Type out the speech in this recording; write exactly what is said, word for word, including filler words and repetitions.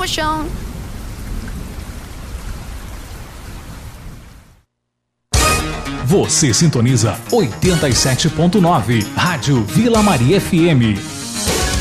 no chão. Você sintoniza oitenta e sete ponto nove, Rádio Vila Maria F M.